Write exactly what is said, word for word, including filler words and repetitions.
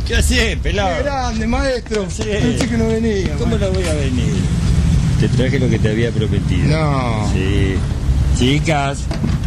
¿Qué haces, pelado? ¡Qué grande, maestro! Sí. Pensé que no venía. ¿Cómo no voy a venir? Te traje lo que te había prometido. No. Sí. Chicas,